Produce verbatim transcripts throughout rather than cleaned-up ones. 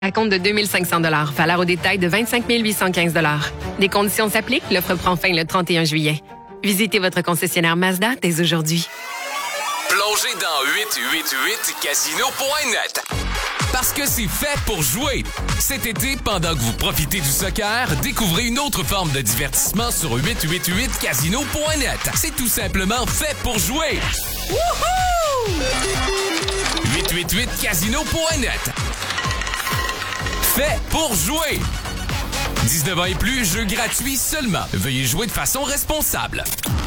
À compte de deux mille cinq cents dollars, valeur au détail de vingt-cinq mille huit cent quinze dollars. Les conditions s'appliquent, l'offre prend fin le trente et un juillet. Visitez votre concessionnaire Mazda dès aujourd'hui. Plongez dans huit cent quatre-vingt-huit casino point net. Parce que c'est fait pour jouer. Cet été, pendant que vous profitez du soccer, découvrez une autre forme de divertissement sur huit cent quatre-vingt-huit casino point net. C'est tout simplement fait pour jouer. Wouhou! huit cent quatre-vingt-huit casino point net. Fait pour jouer. dix-neuf ans et plus, jeu gratuit seulement. Veuillez jouer de façon responsable.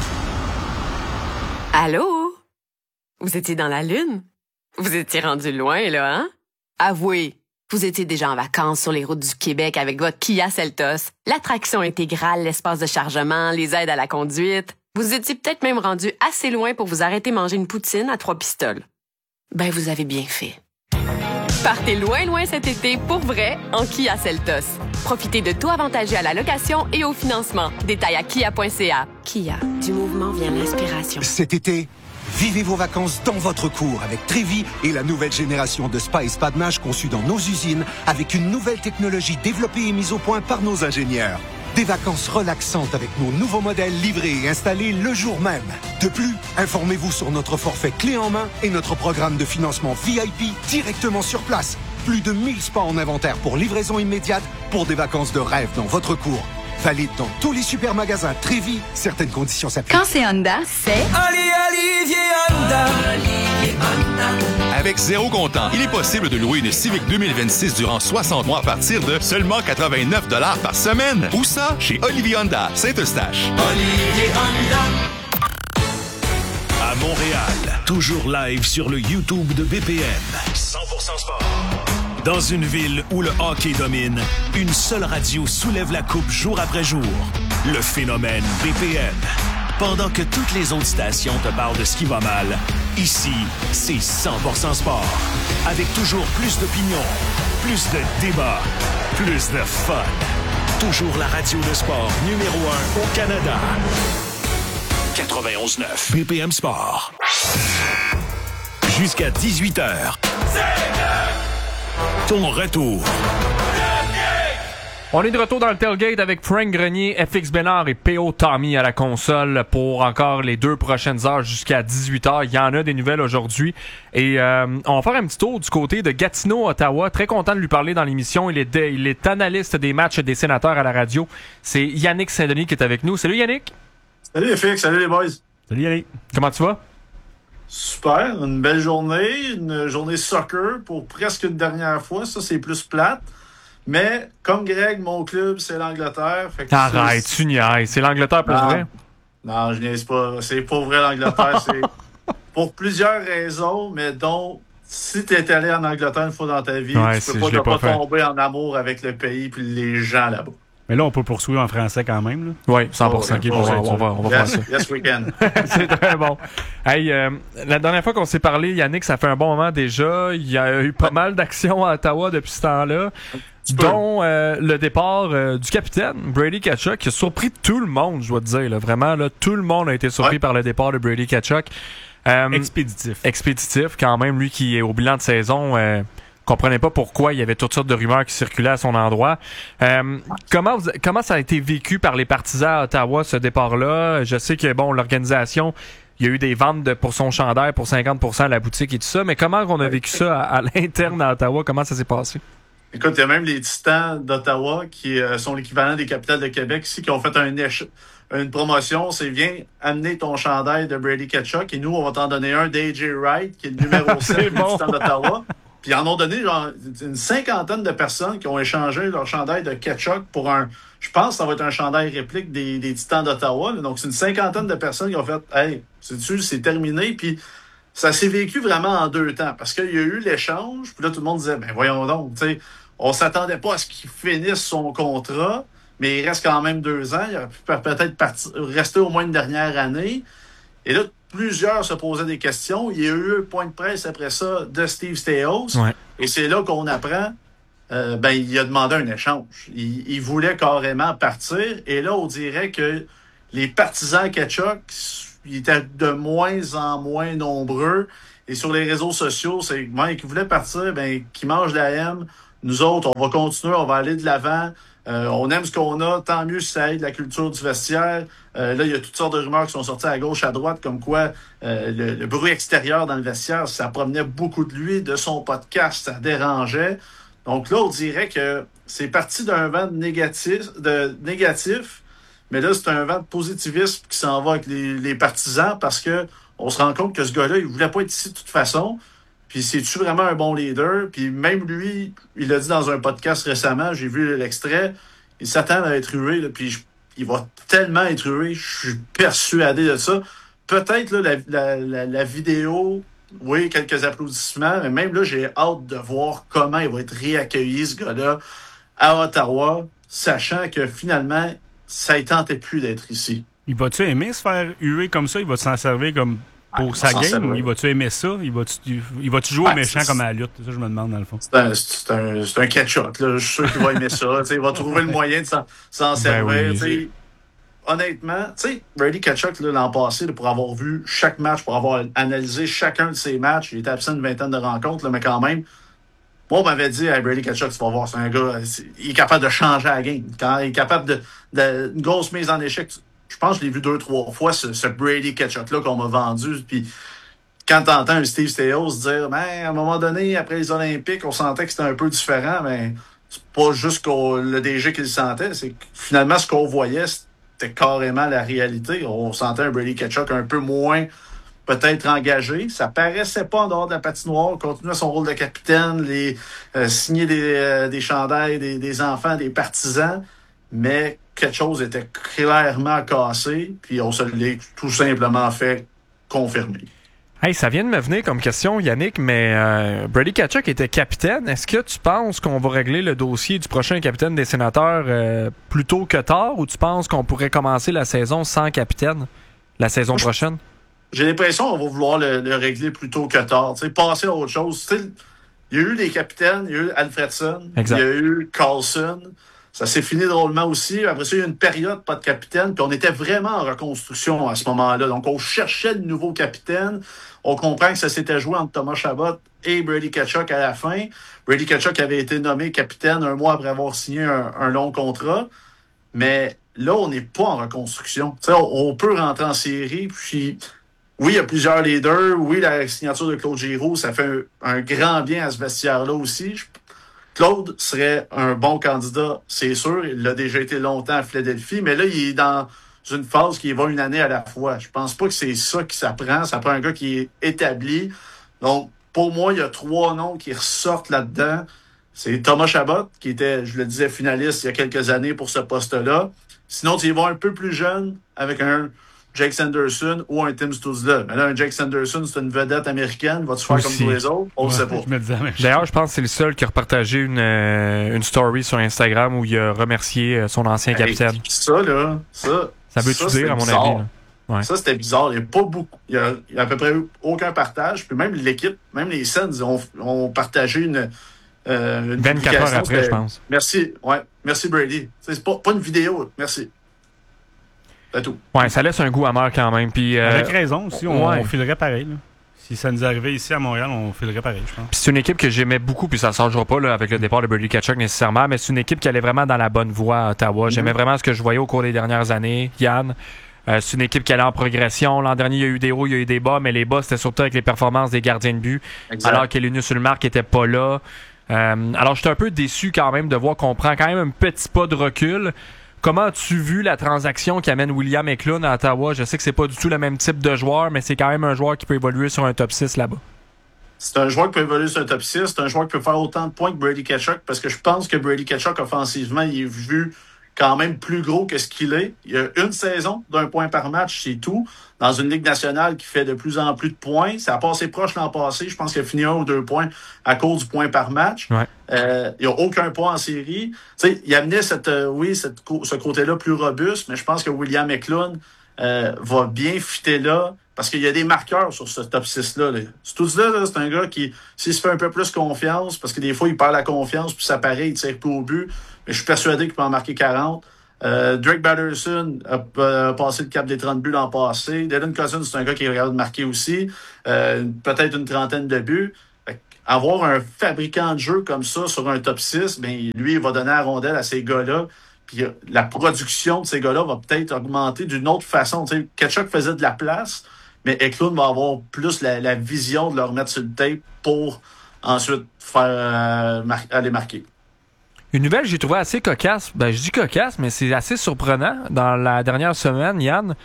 Allô? Vous étiez dans la Lune? Vous étiez rendu loin, là, hein? Avouez, vous étiez déjà en vacances sur les routes du Québec avec votre Kia Seltos, l'attraction intégrale, l'espace de chargement, les aides à la conduite. Vous étiez peut-être même rendu assez loin pour vous arrêter manger une poutine à trois pistoles. Ben, vous avez bien fait. Partez loin, loin cet été, pour vrai, en Kia Seltos. Profitez de taux avantagés à la location et au financement. Détails à kia point c a. Kia, du mouvement vient l'inspiration. Cet été, vivez vos vacances dans votre cour avec Trévi et la nouvelle génération de spa et spa de nage conçue dans nos usines avec une nouvelle technologie développée et mise au point par nos ingénieurs. Des vacances relaxantes avec nos nouveaux modèles livrés et installés le jour même. De plus, informez-vous sur notre forfait clé en main et notre programme de financement V I P directement sur place. Plus de mille spas en inventaire pour livraison immédiate pour des vacances de rêve dans votre cour. Valide dans tous les supermagasins Trévi. Certaines conditions s'appliquent. Quand c'est Honda, c'est... Ali Olivier Honda. Olivier Honda. Avec zéro comptant, il est possible de louer une Civic deux mille vingt-six durant soixante mois à partir de seulement quatre-vingt-neuf dollars par semaine. Où ça? Chez Olivier Honda, Saint-Eustache. Olivier Honda. À Montréal, toujours live sur le YouTube de B P M. cent pour cent sport. Dans une ville où le hockey domine, une seule radio soulève la coupe jour après jour. Le phénomène B P M. Pendant que toutes les autres stations te parlent de ce qui va mal, ici, c'est cent pour cent sport. Avec toujours plus d'opinions, plus de débats, plus de fun. Toujours la radio de sport numéro un au Canada. quatre-vingt-onze neuf B P M Sport. Jusqu'à dix-huit heures. Ton retour. On est de retour dans le tailgate avec Frank Grenier, F X Bénard et P O Tommy à la console pour encore les deux prochaines heures jusqu'à dix-huit heures. Il y en a des nouvelles aujourd'hui. Et euh, on va faire un petit tour du côté de Gatineau, Ottawa. Très content de lui parler dans l'émission. Il est, de, il est analyste des matchs des Sénateurs à la radio. C'est Yannick Saint-Denis qui est avec nous. Salut Yannick. Salut F X, salut les boys. Salut Yannick. Comment tu vas? Super, une belle journée, une journée soccer pour presque une dernière fois. Ça, c'est plus plate. Mais, comme Greg, mon club, c'est l'Angleterre. Fait que Arrête, c'est... tu niaises. C'est l'Angleterre pour non, vrai? Non, je niaise pas. C'est pas vrai l'Angleterre. C'est pour plusieurs raisons, mais dont, si tu es allé en Angleterre une fois dans ta vie, ouais, tu peux pas, ne pas, pas tomber en amour avec le pays et les gens là-bas. Mais là, on peut poursuivre en français quand même. Là. Oui, cent pour cent. Oh, okay, on, va, on va, on va yes, faire ça. Yes, we can. C'est très bon. Hey, euh, la dernière fois qu'on s'est parlé, Yannick, ça fait un bon moment déjà. Il y a eu pas mal d'actions à Ottawa depuis ce temps-là, dont euh, le départ euh, du capitaine, Brady Tkachuk, qui a surpris tout le monde, je dois te dire. Là. Vraiment, là, tout le monde a été surpris ouais. par le départ de Brady Tkachuk. Euh, expéditif. Expéditif, quand même, lui qui est au bilan de saison... Euh, comprenait pas pourquoi il y avait toutes sortes de rumeurs qui circulaient à son endroit. Euh, comment vous, comment ça a été vécu par les partisans à Ottawa, ce départ-là? Je sais que, bon, l'organisation, il y a eu des ventes de, pour son chandail pour cinquante pour cent à la boutique et tout ça, mais comment on a vécu ça à, à l'interne à Ottawa? Comment ça s'est passé? Écoute, il y a même les Titans d'Ottawa qui euh, sont l'équivalent des Capitals de Québec ici, qui ont fait un éche- une promotion, c'est viens amener ton chandail de Brady Tkachuk et nous, on va t'en donner un d'A J Wright, qui est le numéro sept des bon. Titans d'Ottawa. Puis ils en ont donné genre une cinquantaine de personnes qui ont échangé leur chandail de Tkachuk pour un... Je pense que ça va être un chandail réplique des, des Titans d'Ottawa. Là. Donc, c'est une cinquantaine de personnes qui ont fait « Hey, c'est-tu, c'est terminé. » Puis ça s'est vécu vraiment en deux temps. Parce qu'il y a eu l'échange. Puis là, tout le monde disait « Ben voyons donc, tu sais, on s'attendait pas à ce qu'il finisse son contrat. Mais il reste quand même deux ans. Il aurait pu peut-être partir, rester au moins une dernière année. » Et là, plusieurs se posaient des questions. Il y a eu un point de presse après ça de Steve Staios. Ouais. Et c'est là qu'on apprend, euh, ben, il a demandé un échange. Il, il voulait carrément partir. Et là, on dirait que les partisans Tkachuk, ils étaient de moins en moins nombreux. Et sur les réseaux sociaux, c'est moi qui voulait partir, ben, qui mange la M. nous autres, on va continuer, on va aller de l'avant. Euh, on aime ce qu'on a, tant mieux si ça aide la culture du vestiaire. Euh, là, il y a toutes sortes de rumeurs qui sont sorties à gauche, à droite, comme quoi euh, le, le bruit extérieur dans le vestiaire, ça promenait beaucoup de lui, de son podcast, ça dérangeait. Donc là, on dirait que c'est parti d'un vent négatif, de négatif, mais là, c'est un vent de positivisme qui s'en va avec les, les partisans parce que on se rend compte que ce gars-là, il voulait pas être ici de toute façon. Puis c'est-tu vraiment un bon leader? Puis même lui, il l'a dit dans un podcast récemment, j'ai vu l'extrait, il s'attend à être hué, là, puis je, il va tellement être hué, je suis persuadé de ça. Peut-être là, la, la, la, la vidéo, oui, quelques applaudissements, mais même là, j'ai hâte de voir comment il va être réaccueilli, ce gars-là, à Ottawa, sachant que finalement, ça ne tentait plus d'être ici. Il va-tu aimer se faire huer comme ça? Il va s'en servir comme pour ah, sa game? Servir. Il va-tu aimer ça? Il va-tu, il va-tu jouer ouais, au méchant comme à la lutte? C'est ça que je me demande dans le fond. C'est un, c'est un, c'est un catch-up. Là. Je suis sûr qu'il va aimer ça. Il va trouver le moyen de s'en, s'en servir. Ben oui. Honnêtement, Brady Tkachuk, là, l'an passé, là, pour avoir vu chaque match, pour avoir analysé chacun de ses matchs, il était absent d'une vingtaine de rencontres, là, mais quand même, moi, on m'avait dit, hey, Brady Tkachuk, tu vas voir, c'est un gars, c'est, il est capable de changer la game. Quand il est capable de, de une grosse mise en échec, je pense que je l'ai vu deux, trois fois, ce, ce Brady Tkachuk-là qu'on m'a vendu. Puis quand t'entends un Steve Staios dire, ben, à un moment donné, après les Olympiques, on sentait que c'était un peu différent, mais c'est pas juste qu'on, le D G qui le sentait, c'est que finalement, ce qu'on voyait, c'était carrément la réalité. On sentait un Brady Tkachuk un peu moins peut-être engagé. Ça paraissait pas en dehors de la patinoire. Continuait son rôle de capitaine, les euh, signer des, euh, des chandails, des, des enfants, des partisans. Mais quelque chose était clairement cassé. Puis on se l'est tout simplement fait confirmer. Hey, ça vient de me venir comme question, Yannick, mais euh, Brady Tkachuk était capitaine. Est-ce que tu penses qu'on va régler le dossier du prochain capitaine des Sénateurs euh, plus tôt que tard, ou tu penses qu'on pourrait commencer la saison sans capitaine la saison Moi, prochaine? J'ai l'impression qu'on va vouloir le, le régler plus tôt que tard. T'sais, passer à autre chose. T'sais, il y a eu des capitaines, il y a eu Alfredson, exact. Il y a eu Carlson. Ça s'est fini drôlement aussi. Après ça, il y a eu une période pas de capitaine, puis on était vraiment en reconstruction à ce moment-là. Donc, on cherchait de nouveaux capitaines. On comprend que ça s'était joué entre Thomas Chabot et Brady Tkachuk à la fin. Brady Tkachuk avait été nommé capitaine un mois après avoir signé un, un long contrat. Mais là, on n'est pas en reconstruction. T'sais, on, on peut rentrer en série, puis oui, il y a plusieurs leaders. Oui, la signature de Claude Giroux, ça fait un, un grand bien à ce vestiaire-là aussi. Je, Claude serait un bon candidat, c'est sûr. Il l'a déjà été longtemps à Philadelphie, mais là, il est dans une phase qui va une année à la fois. Je pense pas que c'est ça qui s'apprend. Ça prend un gars qui est établi. Donc, pour moi, il y a trois noms qui ressortent là-dedans. C'est Thomas Chabot, qui était, je le disais, finaliste il y a quelques années pour ce poste-là. Sinon, tu y vas un peu plus jeune avec un Jake Sanderson ou un Tim Stützle. Mais là, un Jake Sanderson, c'est une vedette américaine. Va-tu faire Aussi. Comme tous les autres? On ne ouais, sait pas. D'ailleurs, je pense que c'est le seul qui a repartagé une, euh, une story sur Instagram où il a remercié son ancien hey, capitaine. Ça, là, ça... Ça veut-tu dire, à mon bizarre. avis? Là? Ouais. Ça, c'était bizarre. Il n'y a pas beaucoup. Il y a, il y a à peu près aucun partage. Puis même l'équipe, même les Sens ont, ont partagé une, euh, une vingt-quatre heures après, je pense. Merci. Ouais. Merci, Brady. C'est pas, pas une vidéo. Merci. C'est tout. Ouais, ça laisse un goût amer quand même. Puis, euh, avec raison aussi, on, ouais. on filerait pareil. Là. Si ça nous arrivait ici à Montréal, on filerait pareil, je pense. Puis c'est une équipe que j'aimais beaucoup, puis ça ne changera pas là, avec le départ de Brady Tkachuk nécessairement, mais c'est une équipe qui allait vraiment dans la bonne voie à Ottawa. Mm-hmm. J'aimais vraiment ce que je voyais au cours des dernières années, Yann. Euh, c'est une équipe qui allait en progression. L'an dernier, il y a eu des hauts, il y a eu des bas, mais les bas, c'était surtout avec les performances des gardiens de but, exact. Alors que Linus Ullmark n'était pas là. Euh, alors, j'étais un peu déçu quand même de voir qu'on prend quand même un petit pas de recul. Comment as-tu vu la transaction qui amène William Eklund à Ottawa? Je sais que c'est pas du tout le même type de joueur, mais c'est quand même un joueur qui peut évoluer sur un top six là-bas. C'est un joueur qui peut évoluer sur un top six. C'est un joueur qui peut faire autant de points que Brady Tkachuk, parce que je pense que Brady Tkachuk, offensivement, il est vu quand même plus gros que ce qu'il est. Il y a une saison d'un point par match, c'est tout. Dans une Ligue nationale qui fait de plus en plus de points. Ça a passé proche l'an passé. Je pense qu'il a fini un ou deux points à cause du point par match. Ouais. Euh, il n'y a aucun point en série. Tu sais, il amenait cette, euh, oui, cette, ce côté-là plus robuste, mais je pense que William Eklund euh, va bien fitter là. Parce qu'il y a des marqueurs sur ce top six-là. Là. Stützle, là, c'est un gars qui, s'il se fait un peu plus confiance, parce que des fois, il perd la confiance, puis ça paraît, il tire plus au but. Mais je suis persuadé qu'il peut en marquer quarante. Euh, Drake Batherson a, a passé le cap des trente buts l'an passé. Dylan Cousins, c'est un gars qui est capable de marquer aussi. Euh, peut-être une trentaine de buts. avoir un fabricant de jeu comme ça sur un top six, ben, lui, il va donner la rondelle à ces gars-là. Puis la production de ces gars-là va peut-être augmenter d'une autre façon. Tu sais, Ketchuk faisait de la place, mais Eklund va avoir plus la, la vision de le remettre sur le tape pour ensuite faire euh, mar- aller marquer. Une nouvelle que j'ai trouvée assez cocasse, ben je dis cocasse, mais c'est assez surprenant. Dans la dernière semaine, Yann,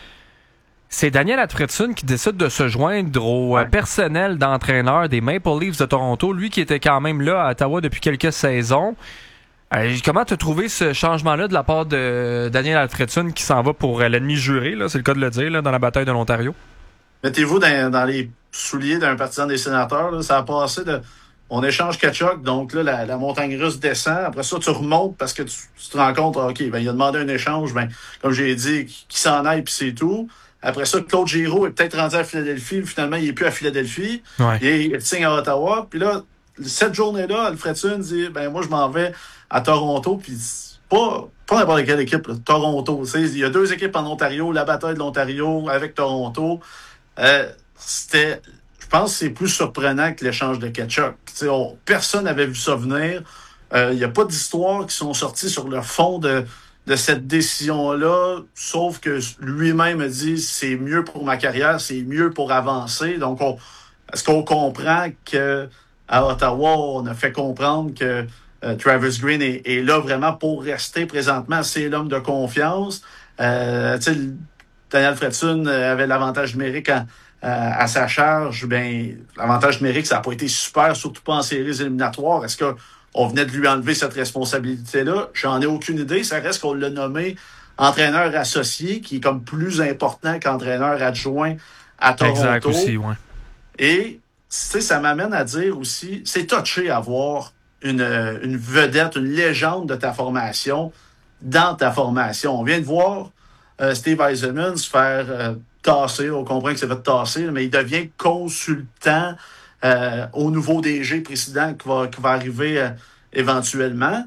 c'est Daniel Alfredsson qui décide de se joindre au ouais. personnel d'entraîneur des Maple Leafs de Toronto, lui qui était quand même là à Ottawa depuis quelques saisons. Euh, comment tu as trouvé ce changement-là de la part de Daniel Alfredsson qui s'en va pour euh, l'ennemi juré, là, c'est le cas de le dire, là, dans la bataille de l'Ontario? Mettez-vous dans, dans les souliers d'un partisan des Sénateurs. Là, ça a passé de... On échange Ketchuk, donc là, la, la montagne russe descend. Après ça, tu remontes parce que tu, tu te rends compte, OK, ben, il a demandé un échange, ben, comme j'ai dit, qu'il s'en aille, puis c'est tout. Après ça, Claude Giroux est peut-être rendu à Philadelphie. Finalement, il n'est plus à Philadelphie. Ouais. Il, il signe à Ottawa. Puis là, cette journée-là, Alfredsson dit, ben moi, je m'en vais à Toronto, puis pas, pas n'importe quelle équipe, là, Toronto. Il y a deux équipes en Ontario, la bataille de l'Ontario avec Toronto. Euh, c'était, je pense que c'est plus surprenant que l'échange de Ketchuk. On, personne n'avait vu ça venir. Il euh, n'y a pas d'histoires qui sont sorties sur le fond de, de cette décision-là, sauf que lui-même a dit c'est mieux pour ma carrière, c'est mieux pour avancer. Donc, on, est-ce qu'on comprend que à Ottawa, on a fait comprendre que Euh, Travis Green est, est là vraiment pour rester présentement. C'est l'homme de confiance. Euh, tu sais, Daniel Alfredsson avait l'avantage numérique à, à, à sa charge. Ben, l'avantage numérique, ça n'a pas été super, surtout pas en séries éliminatoires. Est-ce qu'on venait de lui enlever cette responsabilité-là? J'en ai aucune idée. Ça reste qu'on l'a nommé entraîneur associé, qui est comme plus important qu'entraîneur adjoint à Toronto. Exact aussi, ouais. Et, tu sais, ça m'amène à dire aussi, c'est touché à voir Une, une vedette, une légende de ta formation dans ta formation. On vient de voir euh, Steve Yzerman se faire euh, tasser. On comprend que c'est fait tasser, mais il devient consultant euh, au nouveau D G président qui va, qui va arriver euh, éventuellement.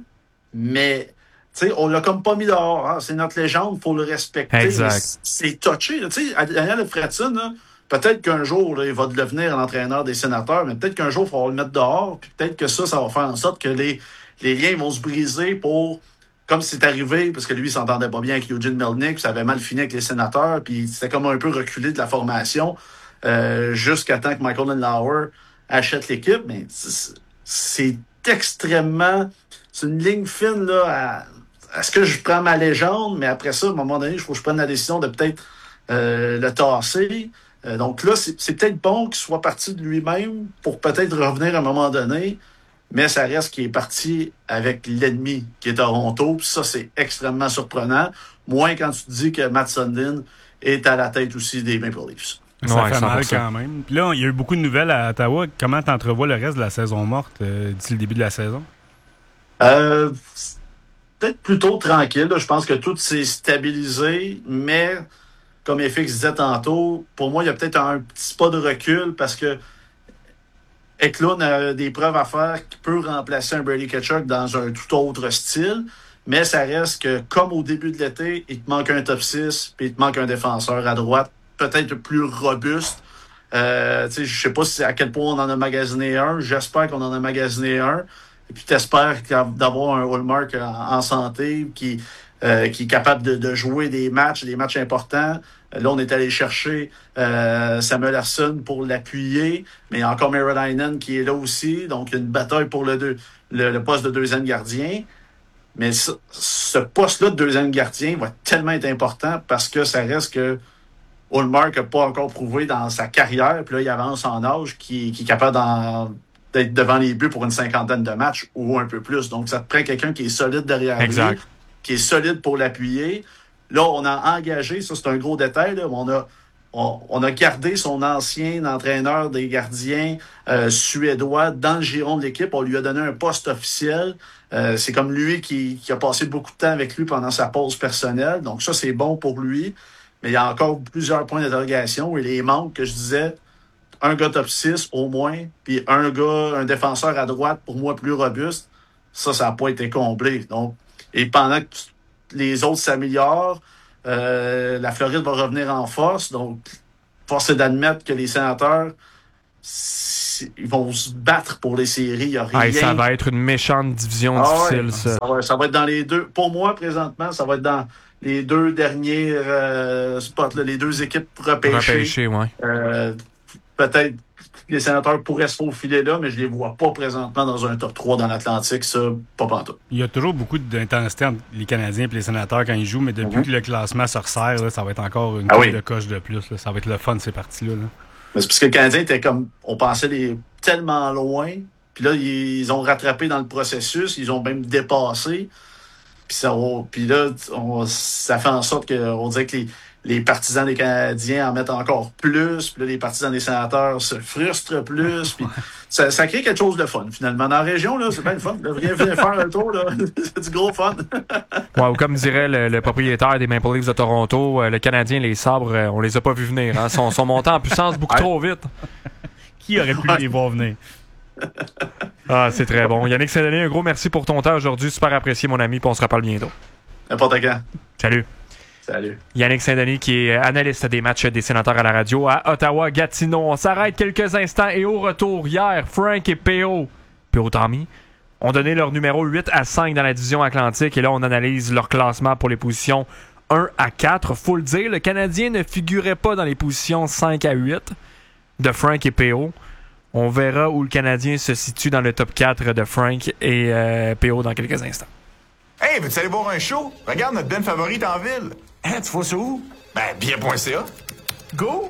Mais, tu sais, on l'a comme pas mis dehors. Hein? C'est notre légende, il faut le respecter. Exact. C'est touché. Tu sais, Daniel Alfredsson, là, peut-être qu'un jour, là, il va devenir l'entraîneur des Sénateurs, mais peut-être qu'un jour, il va le mettre dehors, puis peut-être que ça, ça va faire en sorte que les, les liens vont se briser pour, comme c'est arrivé, parce que lui, il s'entendait pas bien avec Eugene Melnyk, puis ça avait mal fini avec les Sénateurs, puis c'était comme un peu reculé de la formation, euh, jusqu'à temps que Michael Landauer achète l'équipe, mais c'est, c'est extrêmement... C'est une ligne fine, là, à... Est-ce que je prends ma légende, mais après ça, à un moment donné, il faut que je prenne la décision de peut-être euh, le tasser. Euh, donc là, c'est, c'est peut-être bon qu'il soit parti de lui-même pour peut-être revenir à un moment donné, mais ça reste qu'il est parti avec l'ennemi qui est Toronto. Puis ça, c'est extrêmement surprenant. Moins quand tu te dis que Matt Sundin est à la tête aussi des Maple Leafs. Ça ouais, fait cent pour mal cent. quand même. Puis là, il y a eu beaucoup de nouvelles à Ottawa. Comment tu entrevois le reste de la saison morte euh, d'ici le début de la saison? Euh, peut-être plutôt tranquille. Là. Je pense que tout s'est stabilisé, mais... Comme F X disait tantôt, pour moi, il y a peut-être un petit pas de recul parce que Eklund a des preuves à faire qui peut remplacer un Brady Ketchuk dans un tout autre style, mais ça reste que, comme au début de l'été, il te manque un top six, puis il te manque un défenseur à droite, peut-être plus robuste. Euh, je ne sais pas si, à quel point on en a magasiné un. J'espère qu'on en a magasiné un. Et puis, tu espères d'avoir un Hallmark en, en santé qui... Euh, qui est capable de, de jouer des matchs, des matchs importants. Là, on est allé chercher euh, Samuel Larsson pour l'appuyer, mais il y a encore Merrill qui est là aussi. Donc, il y a une bataille pour le, deux, le, le poste de deuxième gardien. Mais ce, ce poste-là de deuxième gardien va tellement être important parce que ça reste que Hallmark n'a pas encore prouvé dans sa carrière. Puis là, il avance en âge qui, qui est capable d'en, d'être devant les buts pour une cinquantaine de matchs ou un peu plus. Donc, ça te prend quelqu'un qui est solide derrière exact. lui. Qui est solide pour l'appuyer. Là, on a engagé, ça c'est un gros détail, là, on a on, on a gardé son ancien entraîneur des gardiens euh, suédois dans le giron de l'équipe. On lui a donné un poste officiel. Euh, c'est comme lui qui, qui a passé beaucoup de temps avec lui pendant sa pause personnelle. Donc ça, c'est bon pour lui. Mais il y a encore plusieurs points d'interrogation. Et les manques que je disais, un gars top six au moins, puis un gars, un défenseur à droite, pour moi, plus robuste, ça, ça n'a pas été comblé. Donc, et pendant que les autres s'améliorent, euh, la Floride va revenir en force. Donc, force est d'admettre que les Sénateurs, ils vont se battre pour les séries. Il y a rien. Ah, ça va être une méchante division ah, difficile, ouais. ça. Ça va, ça va être dans les deux. Pour moi, présentement, ça va être dans les deux derniers euh, spots, là, les deux équipes repêchées. Repêchées, ouais. Euh, peut-être les Sénateurs pourraient se faufiler là, mais je les vois pas présentement dans un top trois dans l'Atlantique, ça, pas pantoute. Il y a toujours beaucoup d'intensité entre les Canadiens et les Sénateurs quand ils jouent, mais depuis mm-hmm. que le classement se resserre, là, ça va être encore une ah couche oui. de coche de plus. Là. Ça va être le fun, ces parties-là. Là. Mais c'est parce que le Canadien était comme, on pensait les tellement loin, puis là, ils ont rattrapé dans le processus, ils ont même dépassé, puis ça, puis là, on, ça fait en sorte qu'on dirait que les Les partisans des Canadiens en mettent encore plus. Puis là, les partisans des Sénateurs se frustrent plus. Puis ça, ça crée quelque chose de fun, finalement. Dans la région, là, c'est bien le fun. Vous devriez venir faire un tour, là. C'est du gros fun. Ouais, ou comme dirait le, le propriétaire des Maple Leafs de Toronto, euh, le Canadien, les sabres, euh, on les a pas vus venir. Hein. Sont, sont montés en puissance beaucoup ouais. trop vite. Qui aurait pu ouais. les voir venir? Ah, c'est très bon. Yannick Saint-Denis, un gros merci pour ton temps aujourd'hui. Super apprécié, mon ami. Puis on se reparle bientôt. N'importe quand. Salut. Salut. Yannick Saint-Denis qui est analyste des matchs des Sénateurs à la radio à Ottawa-Gatineau. On s'arrête quelques instants et au retour, hier, Frank et P O, P O Tommy, ont donné leur numéro huit à cinq dans la division Atlantique et là, on analyse leur classement pour les positions un à quatre. Faut le dire, le Canadien ne figurait pas dans les positions cinq à huit de Frank et P O. On verra où le Canadien se situe dans le top quatre de Frank et euh, P O dans quelques instants. Hey, veux-tu aller voir un show? Regarde notre band favorite en ville. Hein, tu vois ça où? Ben, billet point c a. Go!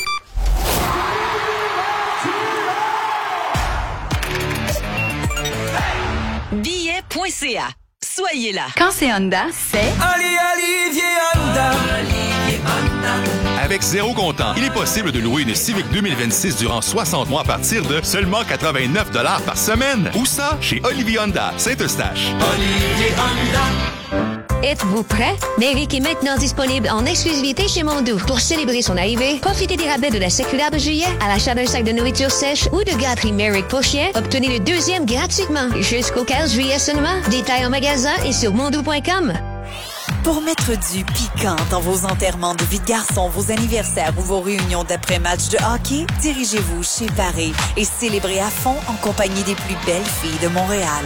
billet point c a. Soyez là. Quand c'est Honda, c'est... Ali, Olivier Honda. Olivier Honda. Avec zéro comptant, il est possible de louer une Civic deux mille vingt-six durant soixante mois à partir de seulement quatre-vingt-neuf dollars par semaine. Où ça? Chez Olivier Honda, Saint-Eustache. Olivier Honda. Êtes-vous prêt? Méric est maintenant disponible en exclusivité chez Mondou. Pour célébrer son arrivée, profitez des rabais de la séculaire de juillet, à l'achat d'un sac de nourriture sèche ou de gâterie Méric pour chien, obtenez le deuxième gratuitement. Jusqu'au quinze juillet seulement. Détails en magasin et sur mondou point com. Pour mettre du piquant dans vos enterrements de vie de garçon, vos anniversaires ou vos réunions d'après-match de hockey, dirigez-vous chez Paris et célébrez à fond en compagnie des plus belles filles de Montréal.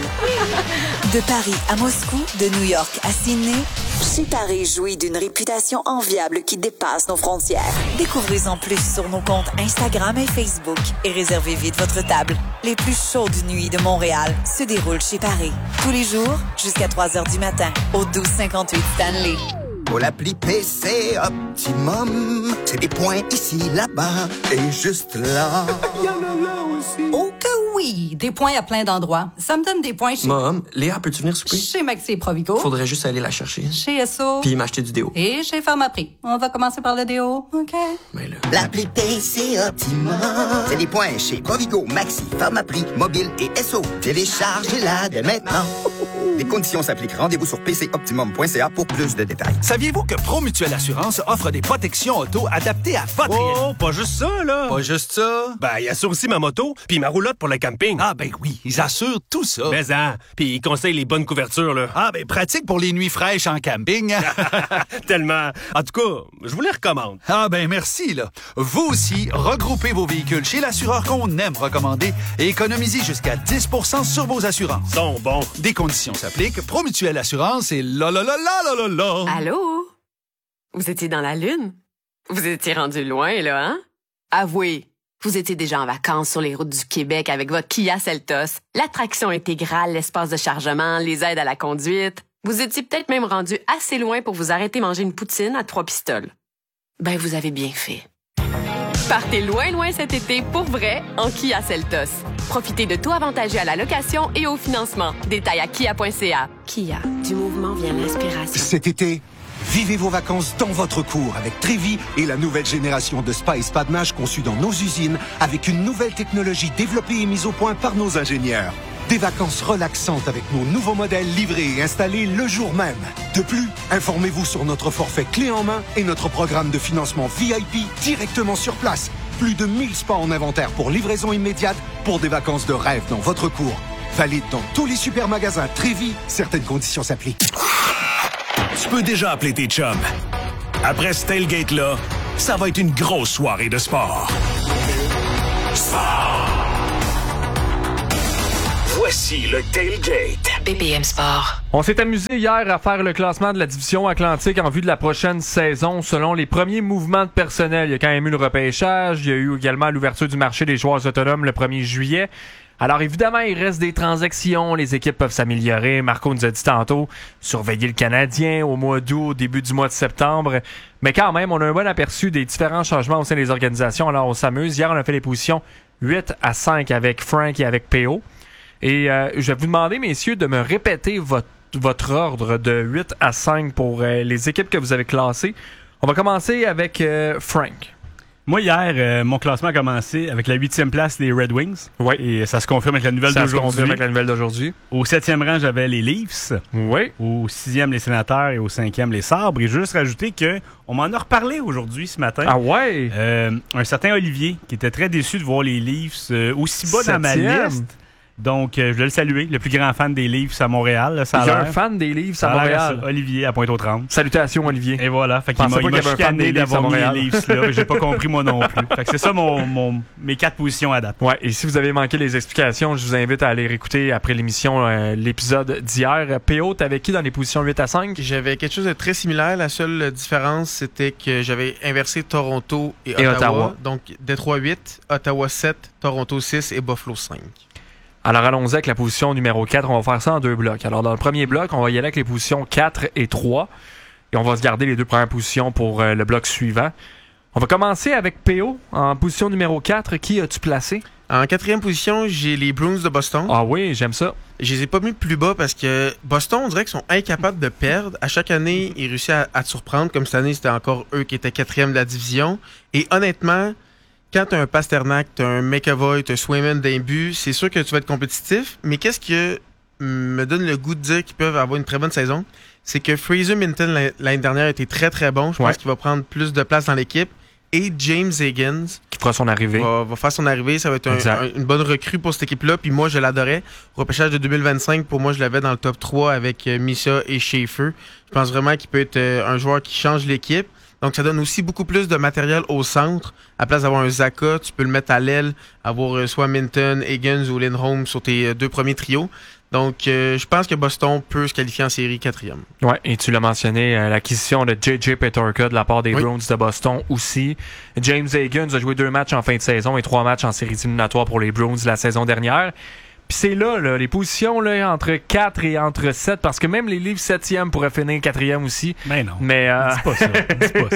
De Paris à Moscou, de New York à Sydney, chez Paris jouit d'une réputation enviable qui dépasse nos frontières. Découvrez-en plus sur nos comptes Instagram et Facebook et réservez vite votre table. Les plus chaudes nuits de Montréal se déroulent chez Paris. Tous les jours, jusqu'à trois heures du matin, au douze cinquante-huit Stanley. Pour l'appli P C Optimum, c'est des points ici, là-bas et juste là. Il y en a là aussi. Oh que oui, des points à plein d'endroits. Ça me donne des points chez... Mom, Léa, peux-tu venir souper? Chez Maxi et Provigo. Faudrait juste aller la chercher. Chez S O. Puis m'acheter du déo. Et chez Pharmaprix. On va commencer par le déo, OK? Mais là... L'appli P C Optimum, c'est des points chez Provigo, Maxi, Pharmaprix, Mobile et S O. Téléchargez-la dès maintenant. Les conditions s'appliquent. Rendez-vous sur p c optimum point c a pour plus de détails. Saviez-vous que Promutuelle Assurance offre des protections auto adaptées à votre... Oh, pas juste ça, là! Pas juste ça? Ben, ils assurent aussi ma moto, puis ma roulotte pour le camping. Ah, ben oui, ils assurent tout ça. Mais hein, puis ils conseillent les bonnes couvertures, là. Ah, ben pratique pour les nuits fraîches en camping. Tellement. En tout cas, je vous les recommande. Ah, ben merci, là. Vous aussi, regroupez vos véhicules chez l'assureur qu'on aime recommander et économisez jusqu'à dix pour cent sur vos assurances. Sont bons. Des conditions s'appliquent. Promutuelle Assurance et la la la la la la la. Allô? Vous étiez dans la Lune? Vous étiez rendu loin, là, hein? Avouez, vous étiez déjà en vacances sur les routes du Québec avec votre Kia Seltos, l'attraction intégrale, l'espace de chargement, les aides à la conduite. Vous étiez peut-être même rendu assez loin pour vous arrêter manger une poutine à trois pistoles. Ben, vous avez bien fait. Partez loin, loin cet été pour vrai en Kia Seltos. Profitez de tout avantageux à la location et au financement. Détails à kia point c a. Kia, du mouvement vient l'inspiration. Cet été, vivez vos vacances dans votre cour avec Trévi et la nouvelle génération de spa et spa de nage conçue dans nos usines avec une nouvelle technologie développée et mise au point par nos ingénieurs. Des vacances relaxantes avec nos nouveaux modèles livrés et installés le jour même. De plus, informez-vous sur notre forfait clé en main et notre programme de financement V I P directement sur place. Plus de mille spas en inventaire pour livraison immédiate pour des vacances de rêve dans votre cour. Valide dans tous les supermagasins Trévi. Certaines conditions s'appliquent. Tu peux déjà appeler tes chums. Après ce tailgate-là, ça va être une grosse soirée de sport. Sport! Voici le Tailgate. B P M Sport. On s'est amusé hier à faire le classement de la division Atlantique en vue de la prochaine saison selon les premiers mouvements de personnel. Il y a quand même eu le repêchage, il y a eu également l'ouverture du marché des joueurs autonomes le premier juillet. Alors évidemment, il reste des transactions, les équipes peuvent s'améliorer. Marco nous a dit tantôt, surveiller le Canadien au mois d'août, au début du mois de septembre. Mais quand même, on a un bon aperçu des différents changements au sein des organisations. Alors on s'amuse. Hier, on a fait les positions huit à cinq avec Frank et avec P O. Et euh, je vais vous demander, messieurs, de me répéter votre, votre ordre de huit à cinq pour euh, les équipes que vous avez classées. On va commencer avec euh, Frank. Moi, hier, euh, mon classement a commencé avec la huitième place des Red Wings. Oui. Et ça se confirme avec la nouvelle ça d'aujourd'hui. Ça se confirme avec la nouvelle d'aujourd'hui. Au septième rang, j'avais les Leafs. Oui. Au sixième, les Sénateurs. Et au cinquième, les Sabres. Et je veux juste rajouter qu'on m'en a reparlé aujourd'hui, ce matin. Ah ouais? Euh, un certain Olivier, qui était très déçu de voir les Leafs euh, aussi bas septième. Dans ma liste. Donc, euh, je voulais le saluer, le plus grand fan des Leafs à Montréal. Là, ça a Il y a l'air. un fan des Leafs à Montréal. Ça, Olivier, à Pointe-aux-Trembles. Salutations, Olivier. Et voilà. Fait qu'il m'a, il m'a chicané d'avoir mis les Leafs là. J'ai pas compris moi non plus. Fait que c'est ça mon, mon, mes quatre positions à date. Ouais, et si vous avez manqué les explications, je vous invite à aller réécouter après l'émission euh, l'épisode d'hier. P O, t'avais qui dans les positions huit à cinq? J'avais quelque chose de très similaire. La seule différence, c'était que j'avais inversé Toronto et, et Ottawa. Ottawa. Donc, Détroit huit, Ottawa sept, Toronto six et Buffalo cinq. Alors, allons-y avec la position numéro quatre. On va faire ça en deux blocs. Alors, dans le premier bloc, on va y aller avec les positions quatre et trois. Et on va se garder les deux premières positions pour euh, le bloc suivant. On va commencer avec P O en position numéro quatre. Qui as-tu placé? En quatrième position, j'ai les Bruins de Boston. Ah oui, j'aime ça. Je les ai pas mis plus bas parce que Boston, on dirait qu'ils sont incapables de perdre. À chaque année, ils réussissent à, à te surprendre. Comme cette année, c'était encore eux qui étaient quatrième de la division. Et honnêtement, quand tu as un Pasternak, tu as un McAvoy, tu as Swayman d'un but, c'est sûr que tu vas être compétitif. Mais qu'est-ce qui me donne le goût de dire qu'ils peuvent avoir une très bonne saison? C'est que Fraser Minton, l'année dernière, a été très très bon. Je ouais. pense qu'il va prendre plus de place dans l'équipe. Et James Higgins, qui fera son arrivée. Va, va faire son arrivée. Ça va être un, un, une bonne recrue pour cette équipe-là. Puis moi, je l'adorais. Repêchage de deux mille vingt-cinq, pour moi, je l'avais dans le top trois avec euh, Missa et Schaefer. Je pense vraiment qu'il peut être euh, un joueur qui change l'équipe. Donc, ça donne aussi beaucoup plus de matériel au centre. À la place d'avoir un Zaka, tu peux le mettre à l'aile, avoir euh, soit Minton, Higgins ou Lindholm sur tes euh, deux premiers trios. Donc, euh, je pense que Boston peut se qualifier en série quatrième. Ouais, et tu l'as mentionné, euh, l'acquisition de J J Peterka de la part des oui. Bruins de Boston aussi. James Higgins a joué deux matchs en fin de saison et trois matchs en séries éliminatoires pour les Bruins la saison dernière. Puis c'est là, là, les positions là, entre quatre et entre sept, parce que même les Leafs septième pourraient finir quatrième aussi. Mais non. Mais euh... dis pas ça. Dis pas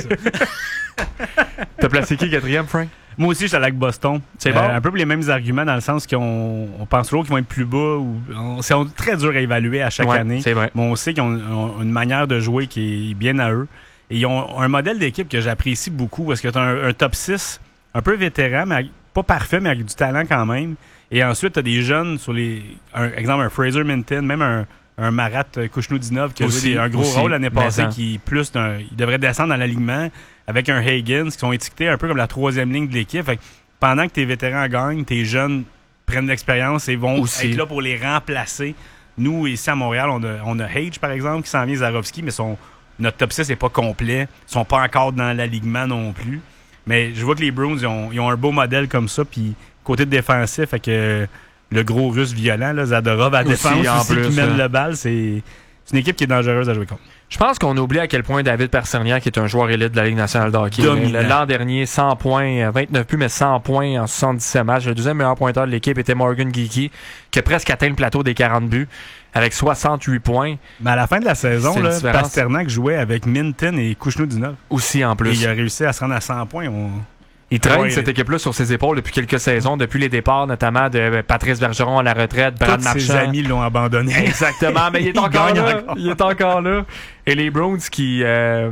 ça. T'as placé qui quatrième, Frank? Moi aussi, je suis allé avec Boston. C'est euh, bon? Un peu pour les mêmes arguments, dans le sens qu'on on pense toujours qu'ils vont être plus bas. Ou, on, c'est très dur à évaluer à chaque ouais, année. C'est vrai. Mais on sait qu'ils ont, ont une manière de jouer qui est bien à eux. Et ils ont un modèle d'équipe que j'apprécie beaucoup, parce que tu as un, un top six un peu vétéran, mais pas parfait, mais avec du talent quand même. Et ensuite, tu as des jeunes sur les... Un, exemple, un Fraser Minton, même un, un Marat Kouchnoudinov qui a aussi, joué un gros aussi, rôle l'année passée, maintenant. qui plus d'un, il devrait descendre dans l'alignement, avec un Higgins, qui sont étiquetés un peu comme la troisième ligne de l'équipe. Fait que pendant que tes vétérans gagnent, tes jeunes prennent de l'expérience et vont aussi. Être là pour les remplacer. Nous, ici à Montréal, on a, on a Hage, par exemple, qui s'en vient, Zarovski, mais son, notre top six n'est pas complet. Ils sont pas encore dans l'alignement non plus. Mais je vois que les Bruins, ils ont, ils ont un beau modèle comme ça. Puis côté défensif, fait que le gros russe violent, là, Zadorov à la défense aussi, en plus, qui mène hein. le bal, c'est, c'est une équipe qui est dangereuse à jouer contre. Je pense qu'on a oublié à quel point David Perserniak, qui est un joueur élite de la Ligue nationale de hockey. Dominant. L'an dernier, cent points, vingt-neuf buts, mais cent points en soixante-dix-sept matchs. Le deuxième meilleur pointeur de l'équipe était Morgan Geekie, qui a presque atteint le plateau des quarante buts, avec soixante-huit points. Mais à la fin de la saison, là, Pasternak jouait avec Minton et Kouchnoudinov. Aussi, en plus. Et il a réussi à se rendre à cent points. On... Il traîne ouais, cette équipe-là sur ses épaules depuis quelques saisons, depuis les départs notamment de Patrice Bergeron à la retraite, Brad Tous Marchand. Ses amis l'ont abandonné. Exactement, mais il est encore là. Encore. Il est encore là. Et les Browns qui, euh,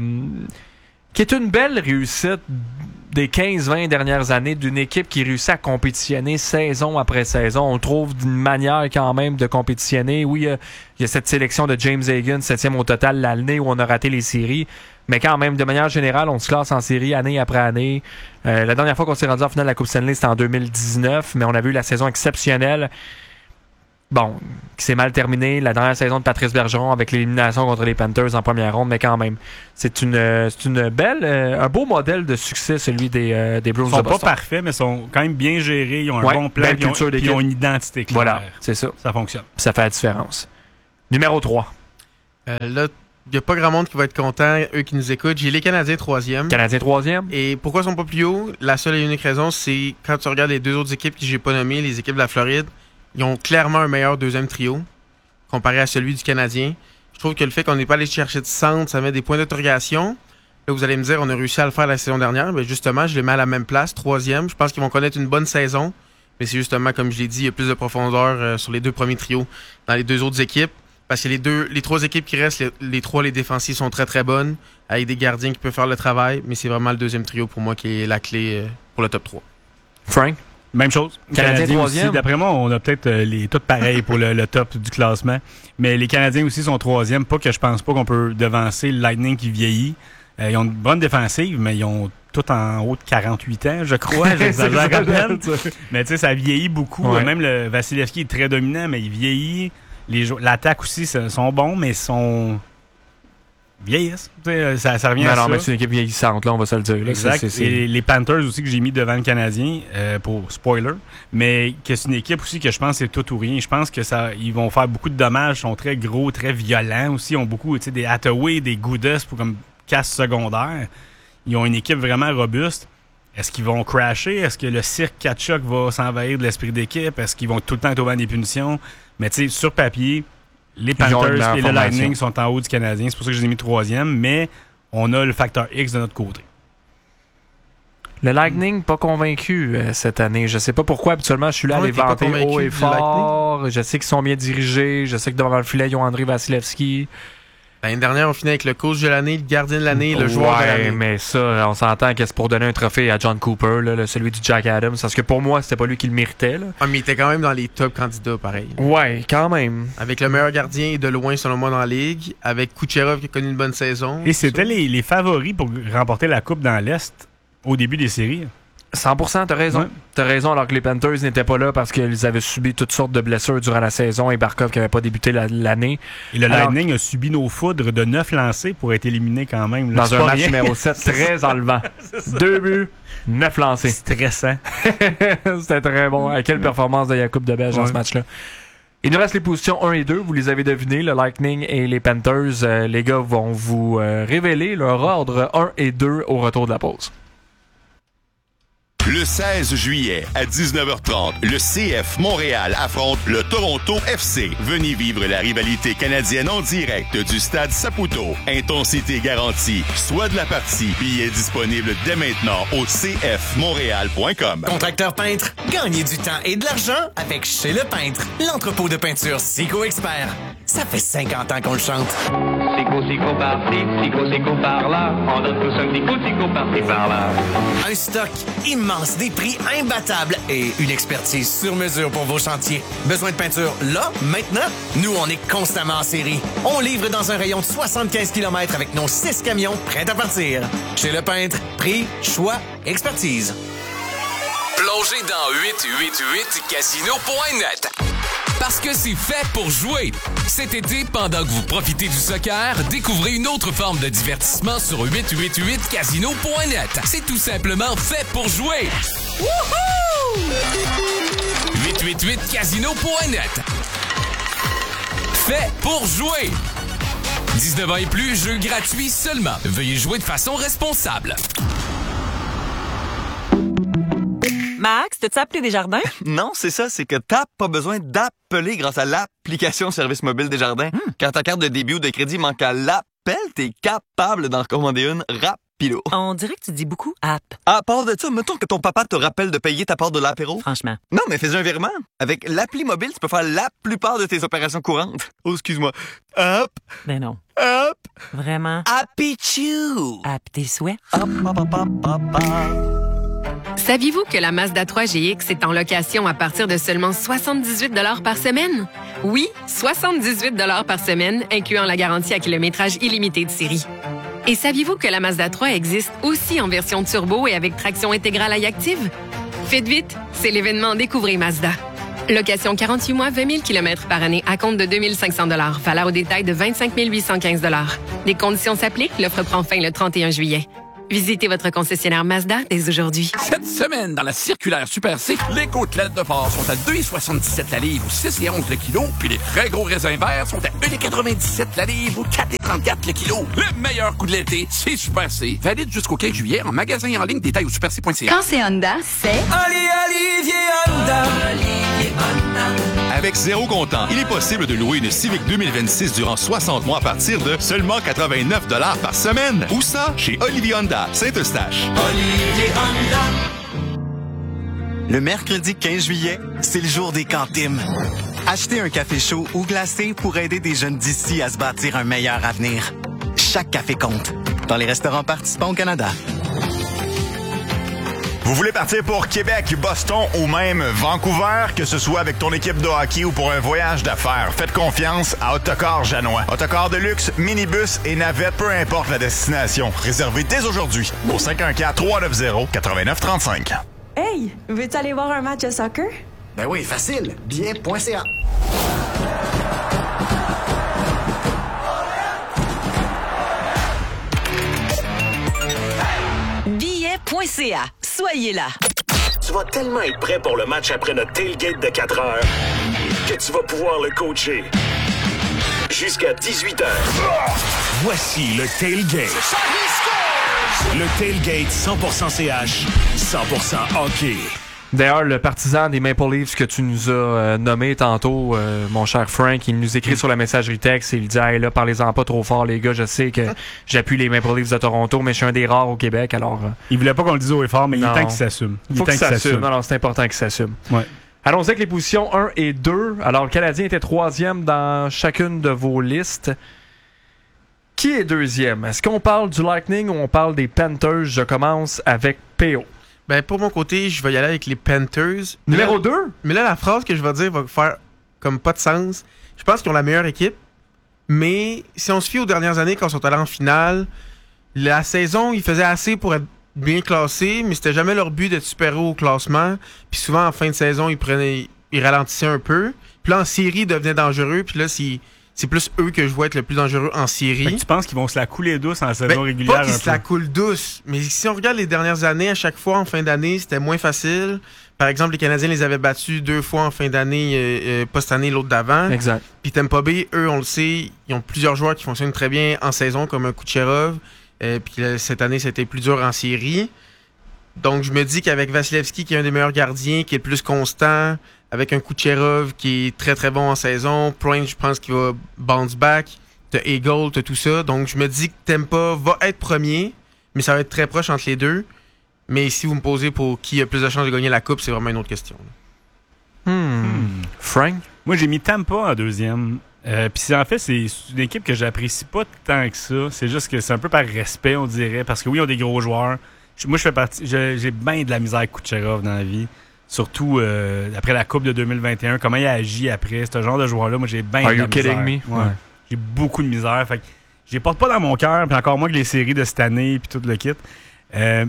qui est une belle réussite des quinze vingt dernières années d'une équipe qui réussit à compétitionner saison après saison. On trouve d'une manière quand même de compétitionner. Oui, euh, il y a cette sélection de James Higgins, septième au total l'année où on a raté les séries. Mais quand même, de manière générale, on se classe en série année après année. Euh, la dernière fois qu'on s'est rendu en finale de la Coupe Stanley, c'était en deux mille dix-neuf, mais on avait eu la saison exceptionnelle. bon, qui s'est mal terminé, la dernière saison de Patrice Bergeron avec l'élimination contre les Panthers en première ronde, mais quand même, c'est une, c'est une belle, euh, un beau modèle de succès, celui des, euh, des Bruins de Boston. Ils sont pas parfaits, mais ils sont quand même bien gérés, ils ont un ouais, bon plan, ils ont, ils ont une identité claire. Voilà, c'est ça. Ça fonctionne. Ça fait la différence. Numéro trois. Euh, là, il n'y a pas grand monde qui va être content, eux qui nous écoutent. J'ai les Canadiens troisième. Canadiens troisième. Et pourquoi ils sont pas plus hauts? La seule et unique raison, c'est quand tu regardes les deux autres équipes que j'ai pas nommées, les équipes de la Floride, ils ont clairement un meilleur deuxième trio comparé à celui du Canadien. Je trouve que le fait qu'on n'est pas allé chercher de centre, ça met des points d'interrogation. Là, vous allez me dire, on a réussi à le faire la saison dernière. Mais justement, je les mets à la même place, troisième. Je pense qu'ils vont connaître une bonne saison. Mais c'est justement, comme je l'ai dit, il y a plus de profondeur euh, sur les deux premiers trios dans les deux autres équipes. Parce que les deux, les trois équipes qui restent, les, les trois, les défensifs sont très très bonnes, avec des gardiens qui peuvent faire le travail, mais c'est vraiment le deuxième trio pour moi qui est la clé pour le top trois. Frank? Même chose. Canadien troisième. D'après moi, on a peut-être euh, les tout pareils pour le, le top du classement. Mais les Canadiens aussi sont troisième. Pas que je pense pas qu'on peut devancer le Lightning qui vieillit. Euh, ils ont une bonne défensive, mais ils ont tout en haut de quarante-huit ans, je crois. J'exagère à peine. Mais tu sais, ça vieillit beaucoup. Ouais. Même le Vasilevski est très dominant, mais il vieillit. Les jou- L'attaque aussi sont bons, mais sont vieillissent. Ça, ça revient non, à non, ça. mais c'est une équipe vieillissante, là, on va se le dire. Là. Exact. C'est, c'est, c'est... Et les Panthers aussi que j'ai mis devant le Canadien, euh, pour spoiler, mais que c'est une équipe aussi que je pense c'est tout ou rien. Je pense que ça, ils vont faire beaucoup de dommages, ils sont très gros, très violents aussi. Ils ont beaucoup, tu sais, des Hathaway, des Goudas pour comme casse secondaire. Ils ont une équipe vraiment robuste. Est-ce qu'ils vont crasher? Est-ce que le cirque Tkachuk va s'envahir de l'esprit d'équipe? Est-ce qu'ils vont tout le temps être au vent des punitions? Mais tu sais, sur papier, les Panthers et le Lightning sont en haut du Canadien. C'est pour ça que je les ai mis troisième, mais on a le facteur X de notre côté. Le Lightning, pas convaincu euh, cette année. Je sais pas pourquoi. Habituellement, je suis là à les vanter haut et fort. Je sais qu'ils sont bien dirigés. Je sais que devant le filet, ils ont André Vasilevski. L'année dernière, on finit avec le coach de l'année, le gardien de l'année, le joueur ouais, de l'année. Mais ça, on s'entend que c'est pour donner un trophée à John Cooper, là, celui du Jack Adams. Parce que pour moi, c'était pas lui qui le méritait. Là. Ah, mais il était quand même dans les top candidats, pareil. Ouais, quand même. Avec le meilleur gardien de loin, selon moi, dans la ligue. Avec Kucherov qui a connu une bonne saison. Et c'était les, les favoris pour remporter la Coupe dans l'Est au début des séries. cent pour cent, t'as raison. Ouais. T'as raison, alors que les Panthers n'étaient pas là parce qu'ils avaient subi toutes sortes de blessures durant la saison et Barkov qui n'avait pas débuté la, l'année. Et le alors, Lightning a subi nos foudres de neuf lancés pour être éliminé quand même. Là, dans un match rien. numéro sept, très enlevant. Deux buts, neuf lancés. Stressant. C'était très bon. À quelle performance de Jakub de Belge ouais. dans ce match-là. Il nous reste les positions un et deux, vous les avez devinées, le Lightning et les Panthers. Euh, les gars vont vous euh, révéler leur ordre un et deux au retour de la pause. Le seize juillet à dix-neuf heures trente, le C F Montréal affronte le Toronto F C. Venez vivre la rivalité canadienne en direct du stade Saputo. Intensité garantie. Soit de la partie. Billets disponibles dès maintenant au c f montréal point com. Contracteur peintre, gagnez du temps et de l'argent avec Chez Le Peintre, l'entrepôt de peinture Sico Expert. Ça fait cinquante ans qu'on le chante. Sico, Sico par-ci, Sico, Sico par-là. On donne tous un Sico, Sico par-ci, par-là. Un stock immense, des prix imbattables et une expertise sur mesure pour vos chantiers. Besoin de peinture là, maintenant? Nous, on est constamment en série. On livre dans un rayon de soixante-quinze kilomètres avec nos six camions prêts à partir. Chez Le Peintre, prix, choix, expertise. Plongez dans huit huit huit casino point net. Parce que c'est fait pour jouer. Cet été, pendant que vous profitez du soccer, découvrez une autre forme de divertissement sur huit huit huit casino point net. C'est tout simplement fait pour jouer. Wouhou! huit huit huit casino point net. Fait pour jouer. dix-neuf ans et plus, jeu gratuit seulement. Veuillez jouer de façon responsable. Max, t'as-tu appelé Desjardins? Non, c'est ça, c'est que t'as pas besoin d'appeler grâce à l'application Service mobile Desjardins. Hmm. Quand ta carte de débit ou de crédit manque à l'appel, t'es capable d'en commander une rapido. On dirait que tu dis beaucoup app. À part de ça, mettons que ton papa te rappelle de payer ta part de l'apéro. Franchement. Non, mais fais un virement. Avec l'appli mobile, tu peux faire la plupart de tes opérations courantes. Oh, excuse-moi. Hop. Ben non. Hop. Vraiment. Happy Chew. App tes souhaits. Hop, hop, hop, hop, hop, hop. Saviez-vous que la Mazda trois G X est en location à partir de seulement soixante-dix-huit dollars par semaine? Oui, soixante-dix-huit dollars par semaine, incluant la garantie à kilométrage illimité de série. Et saviez-vous que la Mazda trois existe aussi en version turbo et avec traction intégrale I-Active? Faites vite, c'est l'événement Découvrez Mazda. Location quarante-huit mois, vingt mille kilomètres par année à compte de deux mille cinq cents dollars. Valeur au détail de vingt-cinq mille huit cent quinze dollars. Des conditions s'appliquent. L'offre prend fin le trente et un juillet. Visitez votre concessionnaire Mazda dès aujourd'hui. Cette semaine, dans la circulaire Super C, les côtelettes de porc sont à deux virgule soixante-dix-sept la livre ou six virgule onze le kilo, puis les très gros raisins verts sont à un virgule quatre-vingt-dix-sept la livre ou quatre virgule trente-quatre le kilo. Le meilleur coup de l'été, c'est Super C. Valide jusqu'au quinze juillet en magasin et en ligne. Détail au super c point c a. Quand c'est Honda, c'est... Allez, Olivier Honda. Olivier Honda. Avec zéro comptant, il est possible de louer une Civic deux mille vingt-six durant soixante mois à partir de seulement quatre-vingt-neuf dollars par semaine. Où ça? Chez Olivier Honda, Saint-Eustache. Olivier Honda. Le mercredi quinze juillet, c'est le jour des cantines. Achetez un café chaud ou glacé pour aider des jeunes d'ici à se bâtir un meilleur avenir. Chaque café compte. Dans les restaurants participants au Canada. Vous voulez partir pour Québec, Boston ou même Vancouver, que ce soit avec ton équipe de hockey ou pour un voyage d'affaires, faites confiance à Autocar Janois. Autocar de luxe, minibus et navette, peu importe la destination. Réservez dès aujourd'hui au cinq un quatre, trois neuf zéro, neuf neuf trois cinq. Hey, veux-tu aller voir un match de soccer? Ben oui, facile. billet point c a. billet point c a. Soyez là. Tu vas tellement être prêt pour le match après notre tailgate de quatre heures que tu vas pouvoir le coacher jusqu'à dix-huit heures. Voici le tailgate. Le tailgate cent pour cent C H, cent pour cent hockey. D'ailleurs, le partisan des Maple Leafs que tu nous as euh, nommé tantôt, euh, mon cher Frank, il nous écrit mm. sur la messagerie texte et il dit « Hey là, parlez-en pas trop fort, les gars, je sais que j'appuie les Maple Leafs de Toronto, mais je suis un des rares au Québec, alors... Euh... » Il voulait pas qu'on le dise haut et fort, mais non. Il est temps qu'il s'assume. Il faut qu'il s'assume. Non, non, c'est important qu'il s'assume. Ouais. Allons-y avec les positions un et deux. Alors, le Canadien était troisième dans chacune de vos listes. Qui est deuxième? Est-ce qu'on parle du Lightning ou on parle des Panthers? Je commence avec P O. Ben, pour mon côté, je vais y aller avec les Panthers. Numéro deux? Mais là, la phrase que je vais dire va faire comme pas de sens. Je pense qu'ils ont la meilleure équipe, mais si on se fie aux dernières années, quand ils sont allés en finale, la saison, ils faisaient assez pour être bien classés, mais c'était jamais leur but d'être super haut au classement. Puis souvent, en fin de saison, ils prenaient, ils ralentissaient un peu. Puis là, en série, ils devenaient dangereux. Puis là, c'est... C'est plus eux que je vois être le plus dangereux en série. Fait que tu penses qu'ils vont se la couler douce en saison ben, régulière? Pas qu'ils se la coulent douce, mais si on regarde les dernières années, à chaque fois en fin d'année, c'était moins facile. Par exemple, les Canadiens les avaient battus deux fois en fin d'année, euh, euh, pas cette année, l'autre d'avant. Exact. Puis Tampa Bay, eux, on le sait, ils ont plusieurs joueurs qui fonctionnent très bien en saison, comme un Kucherov. Euh, puis là, cette année, c'était plus dur en série. Donc, je me dis qu'avec Vasilevski, qui est un des meilleurs gardiens, qui est le plus constant, avec un Kucherov qui est très très bon en saison, Point, je pense qu'il va bounce back, t'as Eagle, t'as tout ça. Donc, je me dis que Tampa va être premier, mais ça va être très proche entre les deux. Mais si vous me posez pour qui a plus de chances de gagner la coupe, c'est vraiment une autre question. Hmm. Hmm. Frank? Moi, j'ai mis Tampa en deuxième. Euh, Puis en fait, c'est une équipe que j'apprécie pas tant que ça. C'est juste que c'est un peu par respect, on dirait. Parce que oui, ils ont des gros joueurs. Moi, je fais partie. J'ai bien de la misère avec Kucherov dans la vie. Surtout euh, après la Coupe de deux mille vingt et un, comment il a agi après. Ce genre de joueur-là, moi, j'ai bien de la misère. Are you kidding me? Ouais. Ouais. J'ai beaucoup de misère. Fait que je les porte pas dans mon cœur, puis encore moins que les séries de cette année, puis tout le kit. Euh,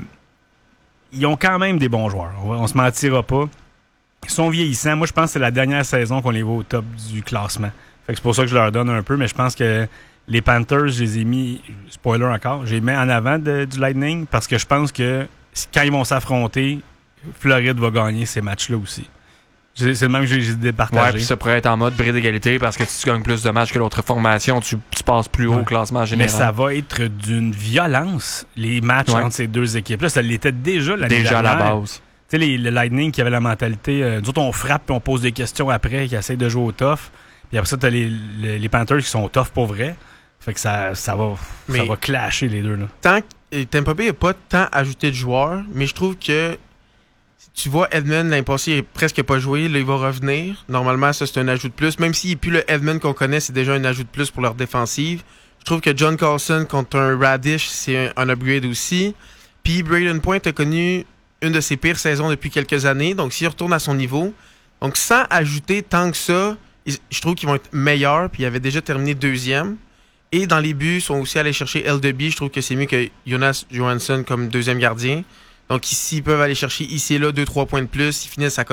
ils ont quand même des bons joueurs. On, on se mentira pas. Ils sont vieillissants. Moi, je pense que c'est la dernière saison qu'on les voit au top du classement. Fait que c'est pour ça que je leur donne un peu, mais je pense que les Panthers, je les ai mis, spoiler encore, je les mets en avant de, du Lightning parce que je pense que quand ils vont s'affronter, Floride va gagner ces matchs-là aussi. C'est le même que j'ai départagé. Ouais, puis ça pourrait être en mode bris d'égalité parce que si tu gagnes plus de matchs que l'autre formation, tu, tu passes plus haut ouais. au classement général. Mais ça va être d'une violence, les matchs ouais. entre ces deux équipes-là. Ça l'était déjà l'année dernière. Déjà à la base. Tu sais, le Lightning qui avait la mentalité, euh, nous autres, on frappe et on pose des questions après, qui essayent de jouer au tough. Puis après ça, t'as les, les, les Panthers qui sont tough pour vrai. Fait que ça, ça, va, ça va clasher les deux. Là. Tant que Tampa Bay n'a pas tant ajouté de joueurs, mais je trouve que tu vois Edmund l'année passée, il n'a presque pas joué. Là, il va revenir. Normalement, ça, c'est un ajout de plus. Même s'il n'est plus le Edmund qu'on connaît, c'est déjà un ajout de plus pour leur défensive. Je trouve que John Carlson contre un Radish, c'est un, un upgrade aussi. Puis Braden Point a connu une de ses pires saisons depuis quelques années. Donc, s'il retourne à son niveau, donc sans ajouter tant que ça, je trouve qu'ils vont être meilleurs. Puis, ils avaient déjà terminé deuxième. Et dans les buts, ils sont aussi allés chercher L deux B. Je trouve que c'est mieux que Jonas Johansson comme deuxième gardien. Donc ici, ils peuvent aller chercher ici et là deux trois points de plus. Ils finissent à comme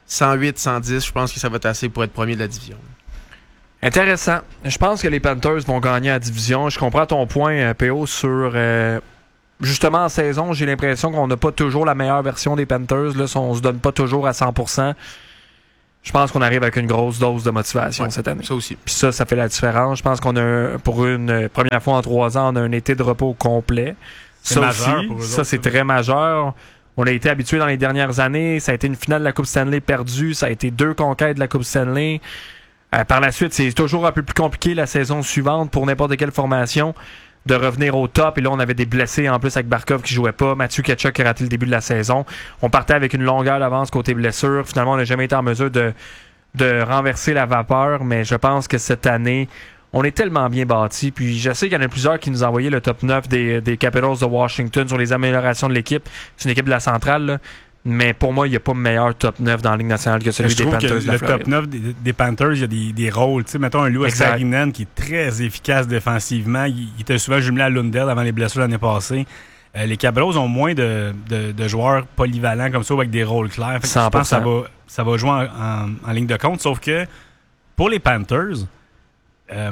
cent huit, cent dix, je pense que ça va être assez pour être premier de la division. Intéressant. Je pense que les Panthers vont gagner la division. Je comprends ton point, P O, sur... Euh, justement, en saison, j'ai l'impression qu'on n'a pas toujours la meilleure version des Panthers. Là, on se donne pas toujours à cent pour cent. Je pense qu'on arrive avec une grosse dose de motivation ouais, cette année. Ça aussi. Puis ça, ça fait la différence. Je pense qu'on a, pour une première fois en trois ans, on a un été de repos complet. C'est ça majeur aussi, pour eux ça autres, c'est très majeur. On a été habitués dans les dernières années. Ça a été une finale de la Coupe Stanley perdue. Ça a été deux conquêtes de la Coupe Stanley. Euh, par la suite, c'est toujours un peu plus compliqué la saison suivante pour n'importe quelle formation de revenir au top. Et là, on avait des blessés en plus avec Barkov qui jouait pas. Mathieu Tkachuk qui a raté le début de la saison. On partait avec une longueur d'avance côté blessure. Finalement, on n'a jamais été en mesure de, de renverser la vapeur. Mais je pense que cette année, on est tellement bien bâti. Puis je sais qu'il y en a plusieurs qui nous ont envoyé le top neuf des, des Capitals de Washington sur les améliorations de l'équipe. C'est une équipe de la centrale, là. Mais pour moi, il n'y a pas meilleur top neuf dans la Ligue nationale que celui je des trouve Panthers que de la le Floride. top neuf des, des Panthers, il y a des, des rôles. Tu sais, mettons un Louis Saarinen qui est très efficace défensivement. Il, il était souvent jumelé à Lundell avant les blessures l'année passée. Euh, les Capitals ont moins de, de, de joueurs polyvalents comme ça avec des rôles clairs. Fait que je pense que ça va, ça va jouer en, en, en ligne de compte. Sauf que pour les Panthers, euh,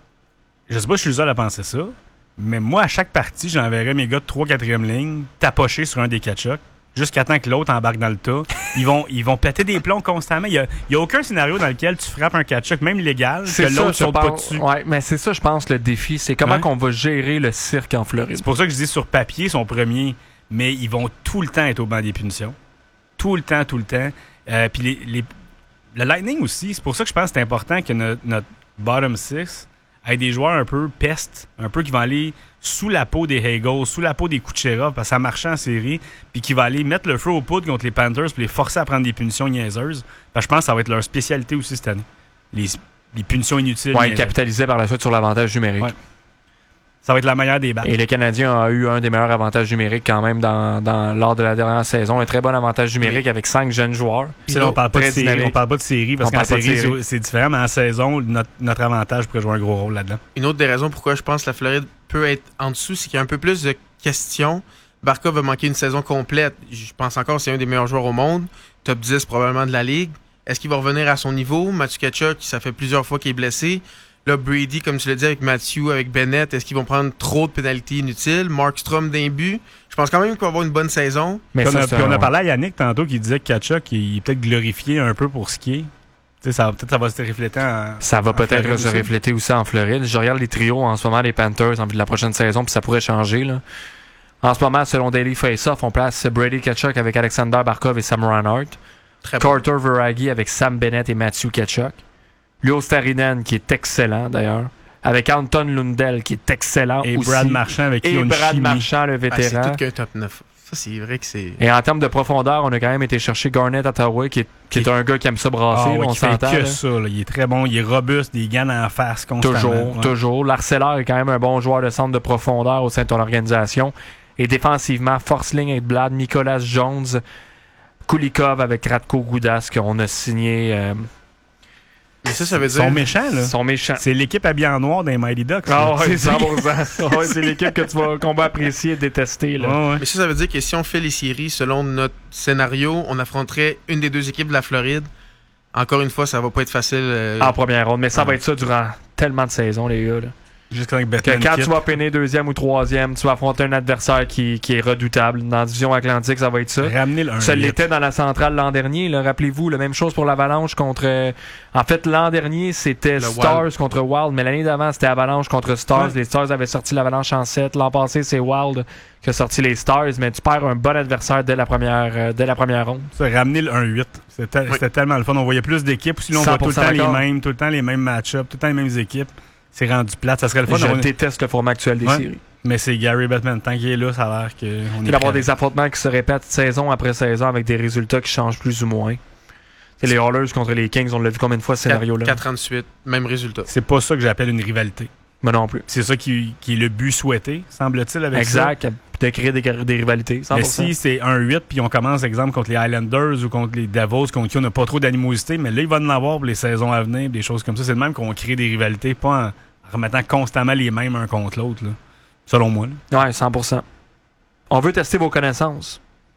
je sais pas si je suis le seul à penser ça, mais moi, à chaque partie, j'enverrais mes gars de trois quatrième ligne tapocher sur un des Tkachuk jusqu'à temps que l'autre embarque dans le tas. Ils vont, ils vont péter des plombs constamment. Il n'y a, y a aucun scénario dans lequel tu frappes un Tkachuk, même légal, que l'autre saute pas dessus. Ouais, mais c'est ça, je pense, le défi. C'est comment ouais. qu'on va gérer le cirque en Floride. C'est pour ça que je dis sur papier, son premier, mais ils vont tout le temps être au banc des punitions. Tout le temps, tout le temps. Euh, Puis les, les, le Lightning aussi, c'est pour ça que je pense que c'est important que notre, notre bottom six ait des joueurs un peu pestes, un peu qui vont aller sous la peau des Hagel, sous la peau des Kucherov, parce que ça marchait en série, puis qui va aller mettre le feu aux poudres contre les Panthers pour les forcer à prendre des punitions niaiseuses. Parce que je pense que ça va être leur spécialité aussi cette année. Les, les punitions inutiles. Ouais, ils capitalisaient par la suite sur l'avantage numérique. Ouais. Ça va être la meilleure des battes. Et les Canadiens ont eu un des meilleurs avantages numériques quand même dans, dans, lors de la dernière saison. Un très bon avantage numérique oui. avec cinq jeunes joueurs. Puis là, on parle pas de série, on parle pas de série parce qu'en série, série. c'est différent, mais en saison, notre, notre avantage pourrait jouer un gros rôle là-dedans. Une autre des raisons pourquoi je pense que la Floride peut être en dessous, c'est qu'il y a un peu plus de questions. Barkov va manquer une saison complète. Je pense encore que c'est un des meilleurs joueurs au monde. Top dix probablement de la Ligue. Est-ce qu'il va revenir à son niveau? Mathieu Tkachuk, ça fait plusieurs fois qu'il est blessé. Là, Brady, comme tu l'as dit, avec Matthew, avec Bennett, est-ce qu'ils vont prendre trop de pénalités inutiles? Markstrom d'un but. Je pense quand même qu'il va avoir une bonne saison. Mais ça, on, a, puis on a parlé à Yannick tantôt qui disait que Tkachuk il est peut-être glorifié un peu pour skier. T'sais, ça, peut-être ça va se refléter en Ça va en peut-être Floride se aussi. refléter aussi en Floride. Je regarde les trios en ce moment, les Panthers, en vue de la prochaine saison, puis ça pourrait changer. Là. En ce moment, selon Daily Face-Off, on place Brady Tkachuk avec Alexander Barkov et Sam Reinhart. Carter bon. Verhaeghe avec Sam Bennett et Matthew Tkachuk. Leo Saarinen, qui est excellent d'ailleurs. Avec Anton Lundell, qui est excellent et aussi. Brad Marchand, avec qui Et on Brad chimie. Marchand, le vétéran. Ah, c'est tout qu'un top neuf. Ça, c'est vrai que c'est... Et en termes de profondeur, on a quand même été chercher Garnett Ottawa, qui est, qui est un gars qui aime ça brasser. Ah, ouais, on qui fait s'entend. que là. ça. Là. Il est très bon, il est robuste, des gains en face constamment. Toujours, ouais. toujours. L'Arcelor est quand même un bon joueur de centre de profondeur au sein de ton organisation. Et défensivement, force ligne avec Blad, Nicolas Jones, Kulikov avec Radko Gudas, qu'on a signé... Euh, Mais ça, ça veut dire... Ils sont méchants, là. Ils sont méchants. C'est l'équipe habillée en noir des Mighty Ducks. Ah ouais, cent pour cent. Ouais, c'est l'équipe que tu vas, qu'on va apprécier et détester. Là. Ouais, ouais. Mais ça, ça veut dire que si on fait les séries selon notre scénario, on affronterait une des deux équipes de la Floride. Encore une fois, ça va pas être facile. Euh... En première ronde. Mais ça va être ça durant tellement de saisons, les gars. Là. Jusqu'à avec que quand tu vas peiner deuxième ou troisième, tu vas affronter un adversaire qui, qui est redoutable. Dans la division Atlantique, ça va être ça. Ramener le Ça l'était dans la centrale l'an dernier. Là. Rappelez-vous, la même chose pour l'Avalanche contre... Euh, en fait, l'an dernier, c'était le Stars Wild. contre Wild, mais l'année d'avant, c'était Avalanche contre Stars. Ouais. Les Stars avaient sorti l'Avalanche en sept. L'an passé, c'est Wild qui a sorti les Stars, mais tu perds un bon adversaire dès la première, euh, dès la première ronde. Ça, ramener le un huit. C'était, oui. c'était tellement le fun. On voyait plus d'équipes. Sinon, on voit tout le temps les mêmes, tout le temps les mêmes match-ups, tout le temps les mêmes équipes. C'est rendu plate. Ça serait le fun. Je d'avoir... déteste le format actuel des ouais. séries. Mais c'est Gary Bettman. Tant qu'il est là, ça a l'air qu'on est d'avoir des affrontements qui se répètent saison après saison avec des résultats qui changent plus ou moins. C'est les Oilers contre les Kings, on l'a vu combien de fois ce scénario-là? quatre ans de suite, même résultat. C'est pas ça que j'appelle une rivalité. Moi non plus. C'est ça qui, qui est le but souhaité, semble-t-il, avec exact, ça. Exact, de créer des, des rivalités. cent pour cent. Mais si c'est un huit, puis on commence, exemple, contre les Highlanders ou contre les Devils, contre qui on n'a pas trop d'animosité, mais là, il va en avoir pour les saisons à venir, des choses comme ça. C'est le même qu'on crée des rivalités, pas en remettant constamment les mêmes un contre l'autre, là. Selon moi. Là. Ouais, cent pour cent. On veut tester vos connaissances.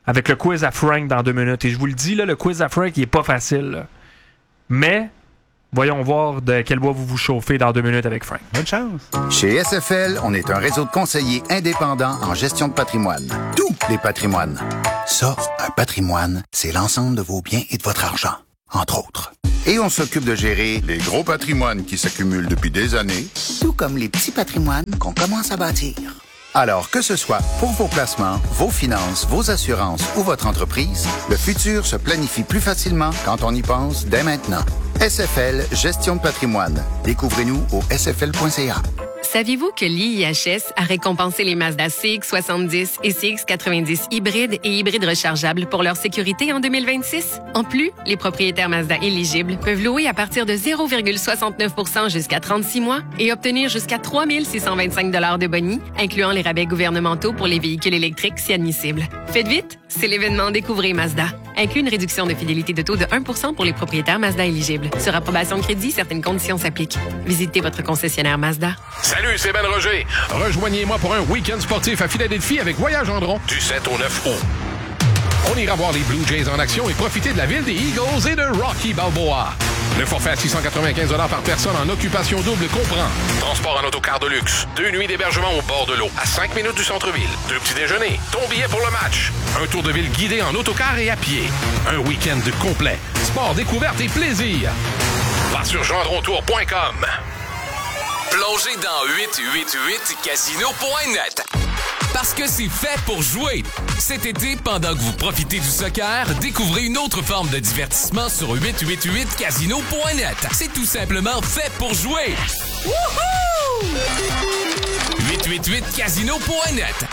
avec le quiz à Frank dans deux minutes. Et je vous le dis, là, le quiz à Frank, il est pas facile. Là. Mais, voyons voir de quel bois vous vous chauffez dans deux minutes avec Frank. Bonne chance! Chez S F L, on est un réseau de conseillers indépendants en gestion de patrimoine. Tous les patrimoines. Ça, un patrimoine, c'est l'ensemble de vos biens et de votre argent, entre autres. Et on s'occupe de gérer les gros patrimoines qui s'accumulent depuis des années, tout comme les petits patrimoines qu'on commence à bâtir. Alors, que ce soit pour vos placements, vos finances, vos assurances ou votre entreprise, le futur se planifie plus facilement quand on y pense dès maintenant. S F L Gestion de patrimoine. Découvrez-nous au s f l point c a. Saviez-vous que l'I I H S a récompensé les Mazda C X soixante-dix et C X quatre-vingt-dix hybrides et hybrides rechargeables pour leur sécurité en deux mille vingt-six? En plus, les propriétaires Mazda éligibles peuvent louer à partir de zéro virgule soixante-neuf pour cent jusqu'à trente-six mois et obtenir jusqu'à trois mille six cent vingt-cinq dollars de boni, incluant les rabais gouvernementaux pour les véhicules électriques si admissibles. Faites vite, c'est l'événement Découvrez Mazda. Inclut une réduction de fidélité de taux de un pour cent pour les propriétaires Mazda éligibles. Sur approbation de crédit, certaines conditions s'appliquent. Visitez votre concessionnaire Mazda. Salut, c'est Ben Roger. Rejoignez-moi pour un week-end sportif à Philadelphie avec Voyage Gendron du sept au neuf août. On ira voir les Blue Jays en action et profiter de la ville des Eagles et de Rocky Balboa. Le forfait à six cent quatre-vingt-quinze dollars par personne en occupation double comprend transport en autocar de luxe, deux nuits d'hébergement au bord de l'eau, à cinq minutes du centre-ville, deux petits déjeuners, ton billet pour le match, un tour de ville guidé en autocar et à pied, un week-end complet, sport, découverte et plaisir. Va sur gendrontour point com. Plongez dans huit huit huit casino point net. Parce que c'est fait pour jouer. Cet été, pendant que vous profitez du soccer, découvrez une autre forme de divertissement sur huit huit huit casino point net. C'est tout simplement fait pour jouer. Wouhou! huit huit huit casino point net.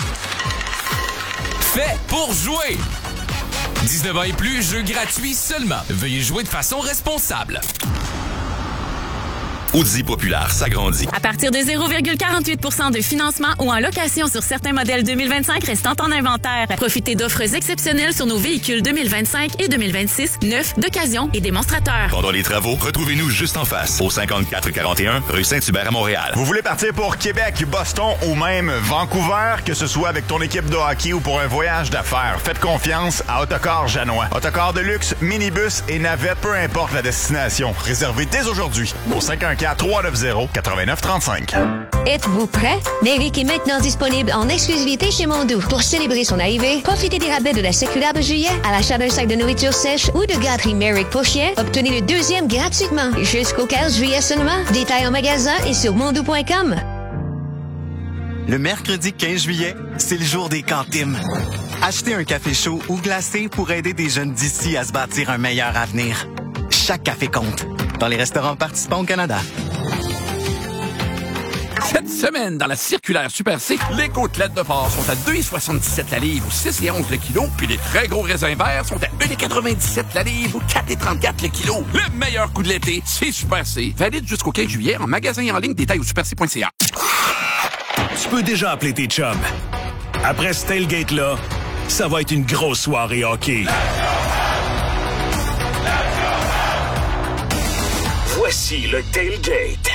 Fait pour jouer. dix-neuf ans et plus, jeu gratuit seulement. Veuillez jouer de façon responsable. Audi Populaire s'agrandit. À partir de zéro virgule quarante-huit pour cent de financement ou en location sur certains modèles deux mille vingt-cinq restant en inventaire. Profitez d'offres exceptionnelles sur nos véhicules deux mille vingt-cinq et deux mille vingt-six, neufs, d'occasion et démonstrateurs. Pendant les travaux, retrouvez-nous juste en face, au cinquante-quatre quarante et un rue Saint-Hubert à Montréal. Vous voulez partir pour Québec, Boston ou même Vancouver, que ce soit avec ton équipe de hockey ou pour un voyage d'affaires, faites confiance à Autocar Janois. Autocar de luxe, minibus et navette, peu importe la destination. Réservez dès aujourd'hui au cinq un quatre, trois neuf zéro, neuf neuf trois cinq. Êtes-vous prêt? Merrick est maintenant disponible en exclusivité chez Mondou. Pour célébrer son arrivée, profitez des rabais de la séculaire de juillet à l'achat d'un sac de nourriture sèche ou de gâterie Merrick pour chien. Obtenez le deuxième gratuitement jusqu'au quinze juillet seulement. Détails en magasin et sur mondou point com. Le mercredi quinze juillet, c'est le jour des cantines. Achetez un café chaud ou glacé pour aider des jeunes d'ici à se bâtir un meilleur avenir. Chaque café compte. Dans les restaurants participants au Canada. Cette semaine, dans la circulaire Super C, les côtelettes de porc sont à deux virgule soixante-dix-sept la livre ou six virgule onze le kilo, puis les très gros raisins verts sont à un virgule quatre-vingt-dix-sept la livre ou quatre virgule trente-quatre le kilo. Le meilleur coup de l'été, c'est Super C. Valide jusqu'au quinze juillet en magasin et en ligne, détail au super c point c a. Tu peux déjà appeler tes chums. Après ce tailgate-là, ça va être une grosse soirée hockey. Voici le tailgate.